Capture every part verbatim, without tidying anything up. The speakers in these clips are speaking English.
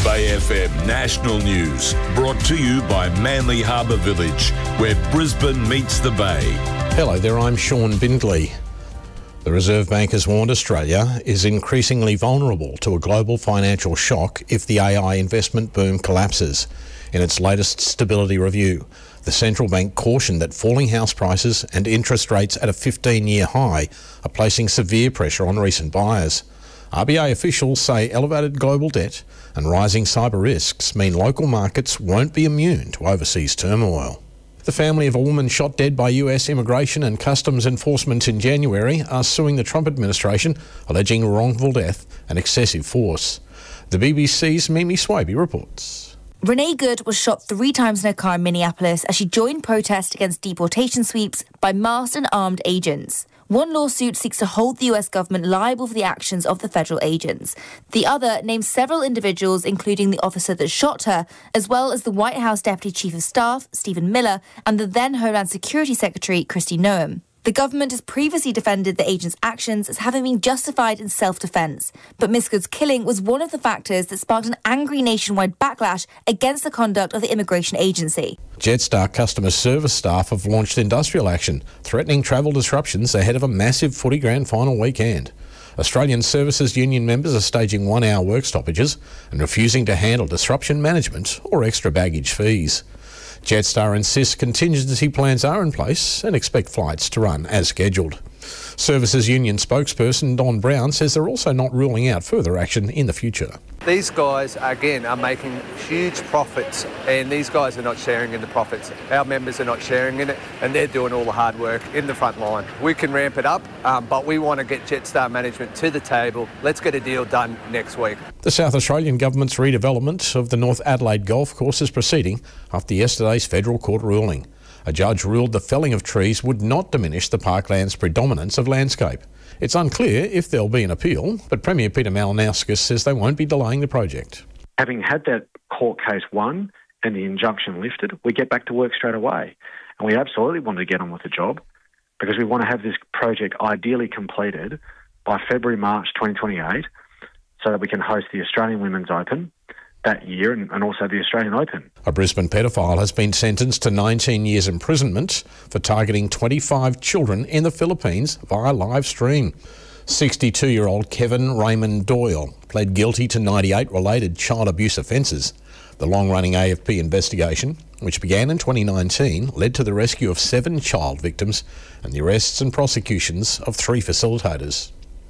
Bay F M National News, brought to you by Manly Harbour Village, where Brisbane meets the Bay. Hello there, I'm Sean Bindley. The Reserve Bank has warned Australia is increasingly vulnerable to a global financial shock if the A I investment boom collapses. In its latest stability review, the central bank cautioned that falling house prices and interest rates at a fifteen-year high are placing severe pressure on recent buyers. R B A officials say elevated global debt and rising cyber risks mean local markets won't be immune to overseas turmoil. The family of a woman shot dead by U S Immigration and Customs Enforcement in January are suing the Trump administration, alleging wrongful death and excessive force. The B B C's Mimi Swaby reports. Renee Good was shot three times in her car in Minneapolis as she joined protests against deportation sweeps by masked and armed agents. One lawsuit seeks to hold the U S government liable for the actions of the federal agents. The other names several individuals, including the officer that shot her, as well as the White House Deputy Chief of Staff, Stephen Miller, and the then Homeland Security Secretary, Kristi Noem. The government has previously defended the agents' actions as having been justified in self-defence, but Miss Good's killing was one of the factors that sparked an angry nationwide backlash against the conduct of the immigration agency. Jetstar customer service staff have launched industrial action, threatening travel disruptions ahead of a massive footy grand final weekend. Australian Services Union members are staging one-hour work stoppages and refusing to handle disruption management or extra baggage fees. Jetstar insists contingency plans are in place and expect flights to run as scheduled. Services Union spokesperson Don Brown says they're also not ruling out further action in the future. These guys, again, are making huge profits, and these guys are not sharing in the profits. Our members are not sharing in it, and they're doing all the hard work in the front line. We can ramp it up, um, but we want to get Jetstar management to the table. Let's get a deal done next week. The South Australian Government's redevelopment of the North Adelaide Golf Course is proceeding after yesterday's federal court ruling. A judge ruled the felling of trees would not diminish the parkland's predominance of landscape. It's unclear if there'll be an appeal, but Premier Peter Malinauskas says they won't be delaying the project. Having had that court case won and the injunction lifted, we get back to work straight away. And we absolutely want to get on with the job because we want to have this project ideally completed by February, March twenty twenty-eight so that we can host the Australian Women's Open that year and, and also the Australian Open. A Brisbane pedophile has been sentenced to nineteen years imprisonment for targeting twenty-five children in the Philippines via live stream. sixty-two-year-old Kevin Raymond Doyle pled guilty to ninety-eight related child abuse offences. The long-running A F P investigation, which began in twenty nineteen, led to the rescue of seven child victims and the arrests and prosecutions of three facilitators.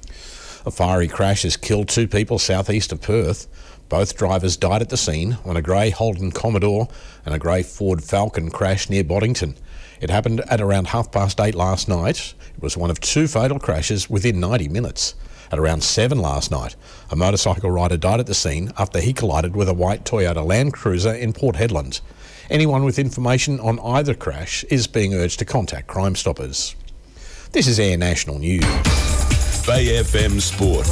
A fiery crash has killed two people southeast of Perth. Both drivers died at the scene when a grey Holden Commodore and a grey Ford Falcon crashed near Boddington. It happened at around half past eight last night. It was one of two fatal crashes within ninety minutes. At around seven last night, a motorcycle rider died at the scene after he collided with a white Toyota Land Cruiser in Port Hedland. Anyone with information on either crash is being urged to contact Crime Stoppers. This is Air National News. Bay F M Sport.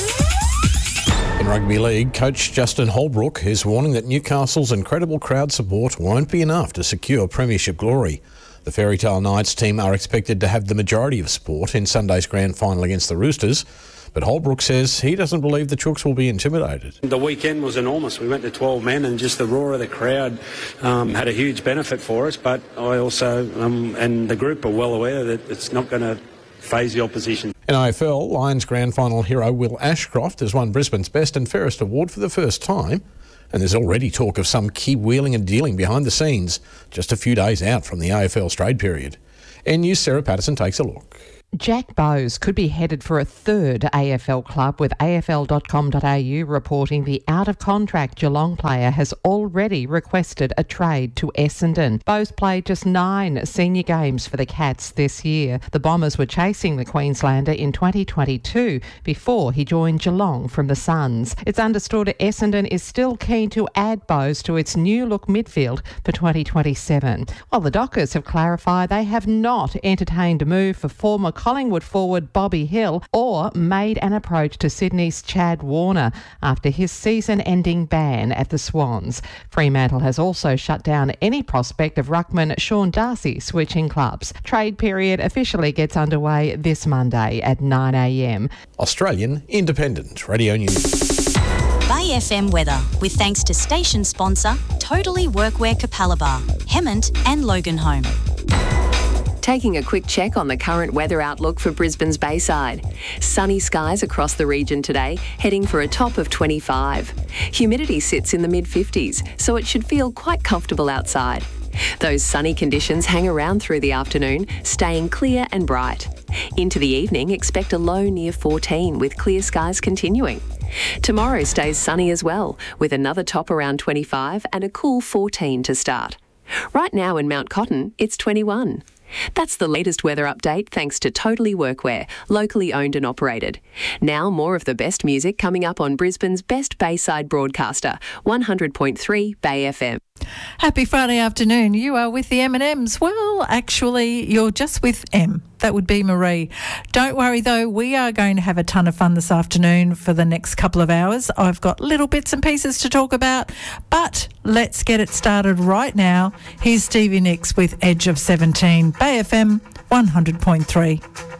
In rugby league, coach Justin Holbrook is warning that Newcastle's incredible crowd support won't be enough to secure premiership glory. The Fairy Tale Knights team are expected to have the majority of support in Sunday's grand final against the Roosters, but Holbrook says he doesn't believe the Chooks will be intimidated. The weekend was enormous. We went to twelve men and just the roar of the crowd um, had a huge benefit for us, but I also, um, and the group are well aware that it's not going to phase the opposition. In A F L, Lions grand final hero Will Ashcroft has won Brisbane's Best and Fairest award for the first time, and there's already talk of some key wheeling and dealing behind the scenes, just a few days out from the A F L's trade period. N News' Sarah Patterson takes a look. Jack Bowes could be headed for a third A F L club, with A F L dot com dot A U reporting the out-of-contract Geelong player has already requested a trade to Essendon. Bowes played just nine senior games for the Cats this year. The Bombers were chasing the Queenslander in twenty twenty-two before he joined Geelong from the Suns. It's understood Essendon is still keen to add Bowes to its new-look midfield for twenty twenty-seven. While the Dockers have clarified they have not entertained a move for former Collingwood forward Bobby Hill or made an approach to Sydney's Chad Warner after his season-ending ban at the Swans. Fremantle has also shut down any prospect of ruckman Sean Darcy switching clubs. Trade period officially gets underway this Monday at nine a m. Australian Independent Radio News. Bay B F M weather with thanks to station sponsor Totally Workwear Capalaba, Hemmant and Loganholme. Taking a quick check on the current weather outlook for Brisbane's Bayside. Sunny skies across the region today, heading for a top of twenty-five. Humidity sits in the mid fifties, so it should feel quite comfortable outside. Those sunny conditions hang around through the afternoon, staying clear and bright. Into the evening, expect a low near fourteen with clear skies continuing. Tomorrow stays sunny as well, with another top around twenty-five and a cool fourteen to start. Right now in Mount Cotton, it's twenty-one. That's the latest weather update thanks to Totally Workwear, locally owned and operated. Now more of the best music coming up on Brisbane's best Bayside broadcaster, one hundred point three Bay F M. Happy Friday afternoon. You are with the M and M's. Well, actually, you're just with M. That would be Marie. Don't worry, though. We are going to have a ton of fun this afternoon for the next couple of hours. I've got little bits and pieces to talk about, but let's get it started right now. Here's Stevie Nicks with Edge of seventeen. Bay F M one hundred point three.